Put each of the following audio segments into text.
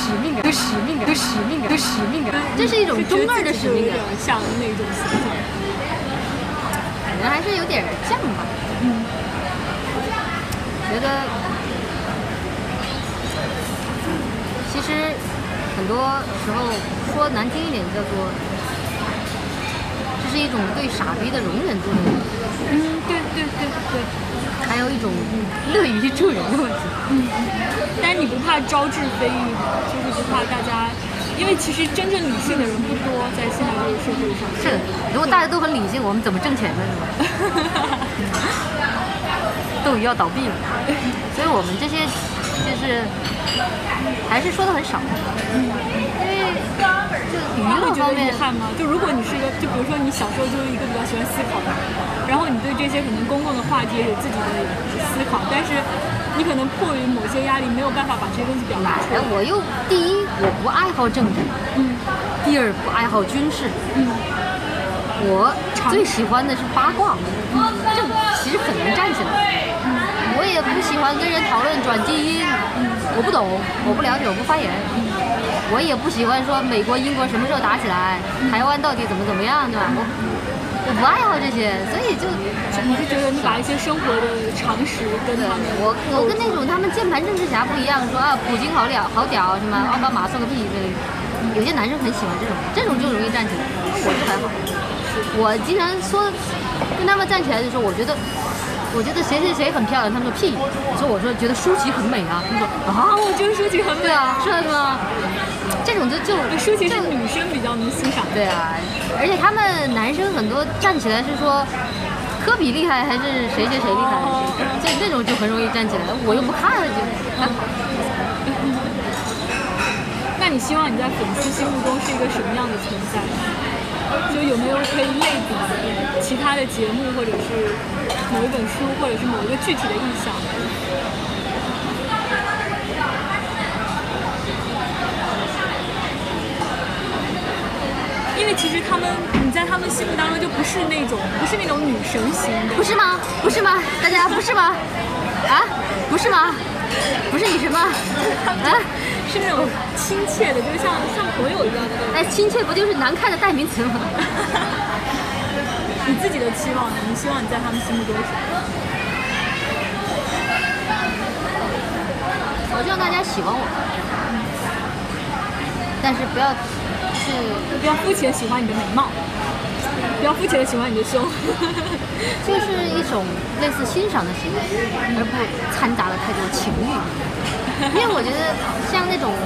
使命感，有使命感，有使命感，有使命感，这是一种中二的使命感， 像那种形象， 感觉还是有点像吧。觉得其实很多时候说难听一点，叫做这是一种对傻逼的容忍度的问题。 对。 还有一种乐于助人的问题。 但是你不怕招致非议吗？就是不怕大家，因为其实真正理性的人不多，在现在这个社会上。 是的，如果大家都很理性，我们怎么挣钱呢？是吧？斗鱼要倒闭了，所以我们这些就是还是说的很少。因为就娱乐方面看吗？就如果你是一个，就比如说你小时候就是一个比较喜欢思考的人，然后你对这些可能公共的话题也有自己的思考，但是你可能迫于某些压力没有办法把这些东西表达出来。 我又第一我不爱好政治，第二不爱好军事，我最喜欢的是八卦，这其实很难站起来。我也不喜欢跟人讨论转基因，我不懂，我不了解，我不发言。我也不喜欢说美国、英国什么时候打起来，台湾到底怎么样，对吧？我不爱好这些，所以就你是觉得你把一些生活的常识跟他们， 我跟那种他们键盘政治侠不一样，说普京好屌，什么奥巴马送个屁之类的。有些男生很喜欢这种就容易站起来，我就还好。我经常说跟他们站起来的时候，我觉得谁很漂亮，他们说屁。我说觉得舒淇很美啊，他们说我觉得舒淇很美啊，是吗？这种就舒淇是女生比较能欣赏。 对啊，而且他们男生很多站起来是说科比厉害还是谁厉害，这种就很容易站起来，我又不看了就。 那你希望你在粉丝心目中是一个什么样的存在？就有没有可以类比其他的节目，或者是某一本书，或者是某一个具体的意象？因为其实你在他们心目当中就不是那种女神型的， 不是吗？大家不是吗？不是吗？不是女神吗？ 是那种亲切的，就是像朋友一样的。 亲切不就是难看的代名词吗？ 你自己的期望呢？你希望你在他们心目中是什么？ 我希望大家喜欢我，但是不要肤浅喜欢你的美貌，不要肤浅的喜欢你的胸， 就是一种类似欣赏的行为，而不掺杂了太多情欲。因为我觉得像那种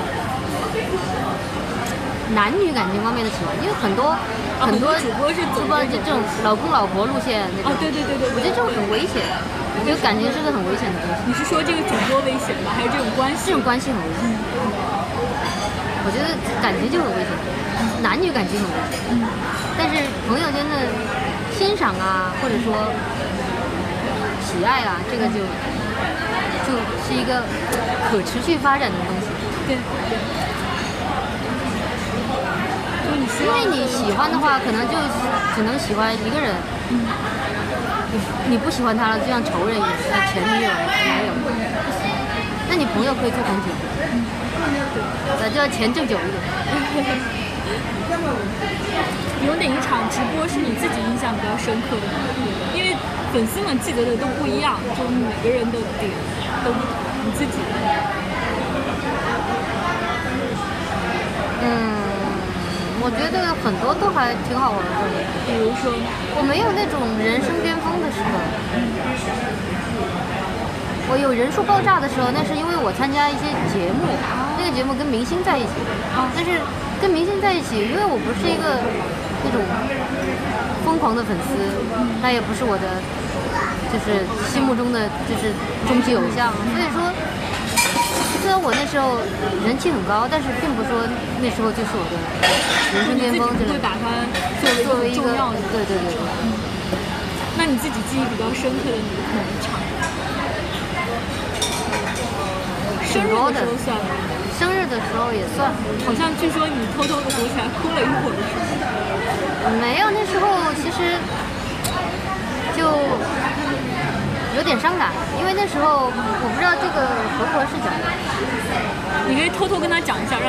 男女感情方面的喜欢，因为很多主播是走这种老公老婆路线那种。 对， 我觉得这种很危险，我觉得感情是个很危险的东西。 你是说这个主播危险吗？还是这种关系？ 这种关系很危险。我觉得感情就很危险，男女感情很危险。但是朋友间的欣赏啊，或者说喜爱啊，这个就是一个可持续发展的东西。 对。 因为你喜欢的话，可能就只能喜欢一个人。你不喜欢他了，就像仇人一样，像前女友、男友。那你朋友可以做很久，就要钱挣久一点。 有哪一场直播是你自己印象比较深刻的？因为粉丝们记得的都不一样，就每个人的点都不同。你自己？ 我觉得很多都还挺好玩的。 比如说， 我没有那种人生巅峰的时候。我有人数爆炸的时候，那是因为我参加一些节目，那个节目跟明星在一起。但是跟明星在一起，因为我不是一个那种疯狂的粉丝，他也不是我的就是心目中的就是终极偶像，所以说虽然我那时候人气很高，但是并不说那时候就是我的人生巅峰， 就是把它作为一个重要的。 对。 那你自己记忆比较深刻的哪一场？生日的时候算吗？ 生日的时候也算。 好像据说你偷偷的躲起来哭了一会儿，是吗？ 没有，那时候其实就有点伤感，因为那时候我不知道这个合不合适讲。 你可以偷偷跟他讲一下，